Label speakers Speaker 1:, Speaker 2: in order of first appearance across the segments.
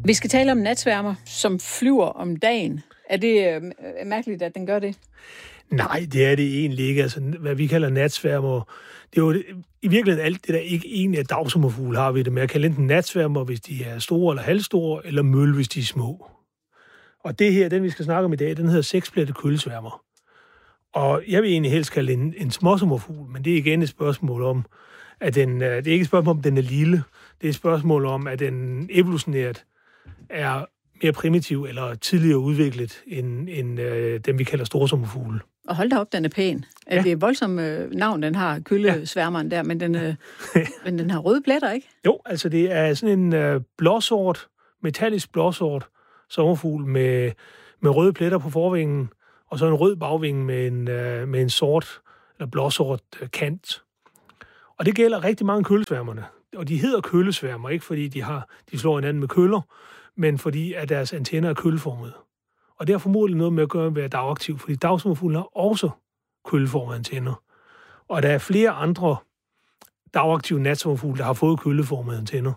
Speaker 1: Vi skal tale om natsværmer, som flyver om dagen. Er det mærkeligt, at den gør det?
Speaker 2: Nej, det er det egentlig ikke. Altså, hvad vi kalder natsværmer, det er jo i virkeligheden alt det, der ikke egentlig er dagsommerfugle, har vi det med at kalde enten natsværmer, hvis de er store eller halvstore, eller møl, hvis de er små. Og det her, den vi skal snakke om i dag, den hedder seksplettet køllesværmer. Og jeg vil egentlig helst kalde en småsommerfugl, men det er igen et spørgsmål om, at det er ikke et spørgsmål om, den er lille. Det er et spørgsmål om, at den evolutionært er mere primitiv eller tidligere udviklet end dem, vi kalder storsommerfugle.
Speaker 1: Og hold da op, den er pæn. Ja. Det er voldsomt navn, den har, køllesværmeren der, men den har røde pletter, ikke?
Speaker 2: Jo, altså det er sådan en blåsort, metallisk blåsort sommerfugl med røde pletter på forvingen, og så en rød bagvinge med en sort eller blåsort kant. Og det gælder rigtig mange køllesværmerne. Og de hedder køllesværmer, ikke fordi de slår hinanden med køller, men fordi at deres antenner er kølleformede. Og det har formodentlig noget med at gøre med at være dagaktiv, fordi dagsommerfuglen har også kølleformede antenner. Og der er flere andre dagaktive natsommerfugle, der har fået kølleformede antenner.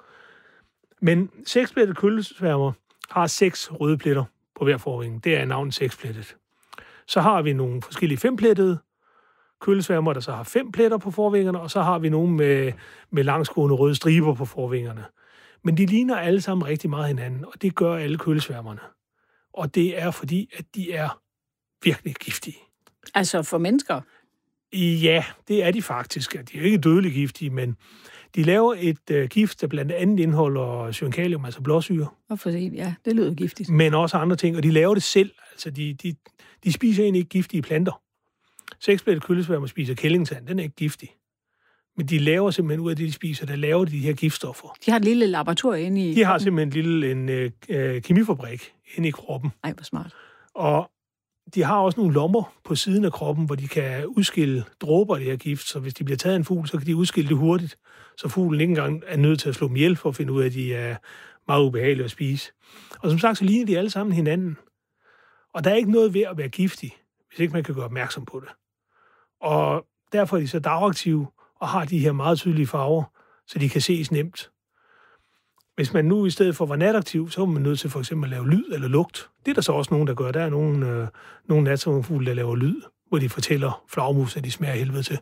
Speaker 2: Men seksplettet køllesværmer har 6 røde pletter på hver forvinge. Det er navnet seksplettet. Så har vi nogle forskellige femplettede køllesværmer, der så har 5 pletter på forvingerne, og så har vi nogle med langsgående røde striber på forvingerne. Men de ligner alle sammen rigtig meget hinanden, og det gør alle køllesværmerne. Og det er fordi, at de er virkelig giftige.
Speaker 1: Altså for mennesker?
Speaker 2: Ja, det er de faktisk. De er jo ikke dødeligt giftige, men de laver et gift, der blandt andet indeholder cyankalium, altså blåsyre.
Speaker 1: Hvorfor sige? Ja, det lyder giftigt.
Speaker 2: Men også andre ting, og de laver det selv. Altså de spiser egentlig ikke giftige planter. Seksplettet køllesværmer spiser kællingsand, den er ikke giftig. Men de laver simpelthen ud af det, de spiser, der laver de her giftstoffer.
Speaker 1: De har et lille laboratorium inde i
Speaker 2: De har simpelthen en kemifabrik inde i kroppen.
Speaker 1: Ej, hvor smart.
Speaker 2: Og de har også nogle lommer på siden af kroppen, hvor de kan udskille dråber af det her gift. Så hvis de bliver taget af en fugl, så kan de udskille det hurtigt. Så fuglen ikke engang er nødt til at slå dem ihjel for at finde ud af, at de er meget ubehagelige at spise. Og som sagt, så ligner de alle sammen hinanden. Og der er ikke noget ved at være giftig, hvis ikke man kan gøre opmærksom på det. Og derfor er de så dagaktive og har de her meget tydelige farver, så de kan ses nemt. Hvis man nu i stedet for var nataktiv, så er man nødt til for eksempel at lave lyd eller lugt. Det er der så også nogen, der gør. Der er nogle natsommerfugle, der laver lyd, hvor de fortæller flagmus, at de smager helvede til.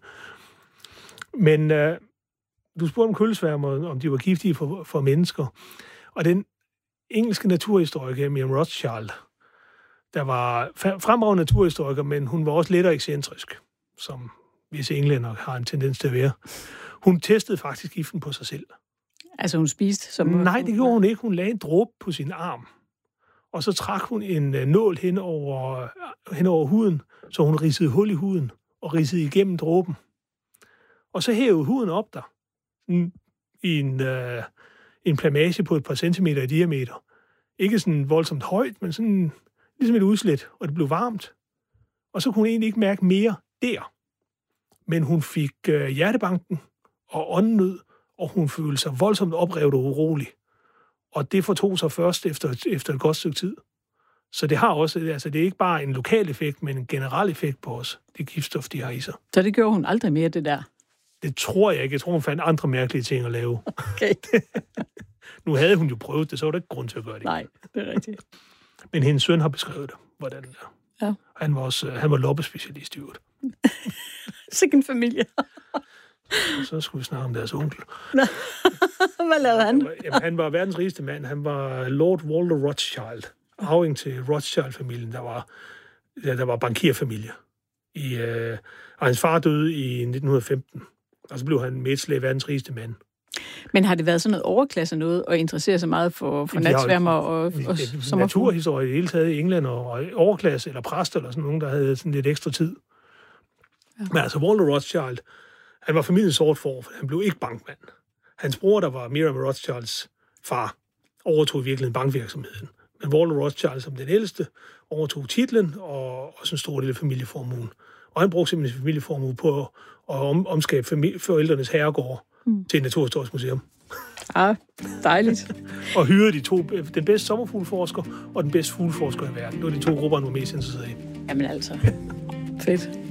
Speaker 2: Men du spurgte om køllesværmer, om de var giftige for mennesker. Og den engelske naturhistoriker, Miriam Rothschild, der var fremragende naturhistoriker, men hun var også lettere ekscentrisk, som visse englænder har en tendens til at være. Hun testede faktisk giften på sig selv.
Speaker 1: Altså hun spiste? Som
Speaker 2: Nej, det gjorde hun ikke. Hun lagde en dråbe på sin arm, og så trak hun en nål hen over huden, så hun ridsede hul i huden og ridsede igennem dråben. Og så hævede huden op der i en plamage på et par centimeter i diameter. Ikke sådan voldsomt højt, men sådan ligesom et udslæt, og det blev varmt. Og så kunne hun egentlig ikke mærke mere der. Men hun fik hjertebanken og åndenød, og hun følte sig voldsomt oprevet og urolig. Og det fortog sig først efter et godt stykke tid. Så det har også, altså det er ikke bare en lokal effekt, men en generel effekt på os, det giftstof, de har i sig.
Speaker 1: Så det gjorde hun aldrig mere, det der?
Speaker 2: Det tror jeg ikke. Jeg tror, hun fandt andre mærkelige ting at lave.
Speaker 1: Okay.
Speaker 2: Nu havde hun jo prøvet det, så var der ikke grund til at gøre det.
Speaker 1: Nej, det er rigtigt.
Speaker 2: Men hendes søn har beskrevet det, hvordan det er.
Speaker 1: Ja.
Speaker 2: Han var loppespecialist i øvrigt.
Speaker 1: Sikke en familie.
Speaker 2: Og så skulle vi snakke om deres onkel.
Speaker 1: Hvad lavede han?
Speaker 2: Jamen, han var verdens rigeste mand. Han var Lord Walter Rothschild. Arving til Rothschild-familien, der var bankierfamilie. Og hans far døde i 1915. Og så blev han med et slag verdens rigeste mand.
Speaker 1: Men har det været sådan noget overklasse noget, og interessere sig meget for natsværmer og sommerfugle?
Speaker 2: Naturhistorie i hele taget i England, og overklasse eller præster eller sådan nogen, der havde sådan lidt ekstra tid. Ja. Men altså Walter Rothschild, han var familiens sortfor, for han blev ikke bankmand. Hans bror, der var Miriam Rothschilds far, overtog virkelig bankvirksomheden. Men Walter Rothschild, som den ældste, overtog titlen og også en stor del af familieformuen. Og han brugte simpelthen sin familieformue på at omskabe forældrenes herregård til et naturhistorisk museum.
Speaker 1: Ah, dejligt.
Speaker 2: Og hyrede den bedste sommerfugleforsker og den bedste fugleforsker i verden. Det var de 2 grupper, han var mest interesseret i.
Speaker 1: Jamen altså, fedt.